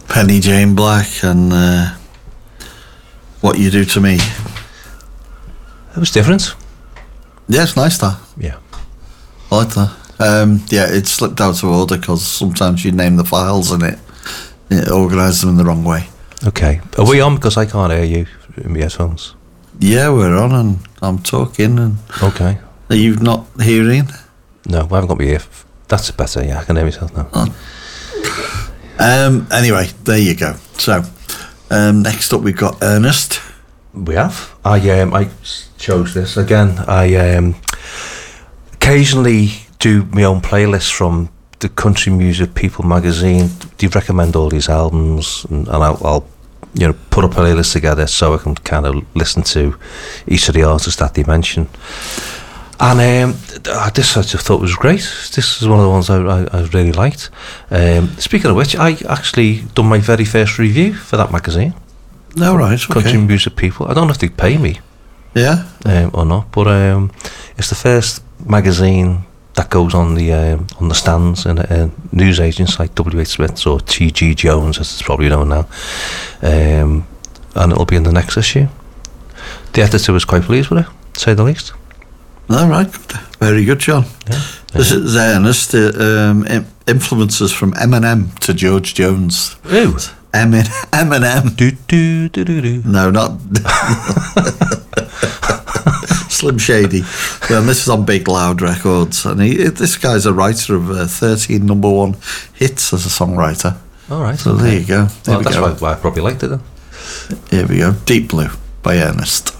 Penny Jane Black and What You Do to Me. It was different. Yeah, it's nice that. Yeah. I like that. Yeah, it slipped out of order because sometimes you name the files and it organised them in the wrong way. Okay. Are we on? Because I can't hear you in my headphones. Yeah, we're on and I'm talking and... Okay. Are you not hearing? No, I haven't got my ear. That's better, yeah. I can hear myself now. Anyway, there you go. So, next up we've got Ernest. We have. I chose this again. I occasionally do my own playlists from the Country Music People magazine. They recommend all these albums, and I'll put a playlist together so I can kind of listen to each of the artists that they mention. And this I just thought was great. This is one of the ones I really liked. Speaking of which, I actually done my very first review for that magazine. No, right, okay. Country Music People. I don't know if they pay me. Yeah? Or not, but it's the first magazine that goes on the stands in news agents like W.H. Smith's or T.G. Jones, as it's probably known now. And it'll be in the next issue. The editor was quite pleased with it, to say the least. All right, very good, John. Yeah. This is Ernest. Influences from Eminem to George Jones. Ooh. Eminem. Do, do, do, do, do. No, not Slim Shady. And this is on Big Loud Records. And this guy's a writer of 13 number one hits as a songwriter. All right. So there you go. Well, that's why I probably liked it then. Here we go. Deep Blue by Ernest.